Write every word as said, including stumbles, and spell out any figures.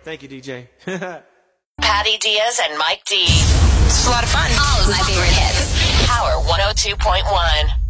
Thank you, D J. Patty Diaz and Mike D. It's a lot of fun. All of my favorite hits. Power one oh two point one.